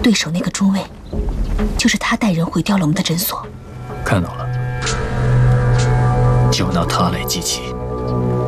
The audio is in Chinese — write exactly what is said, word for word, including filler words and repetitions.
对手那个中尉，就是他带人毁掉了我们的诊所。 看到了，就拿他来祭旗。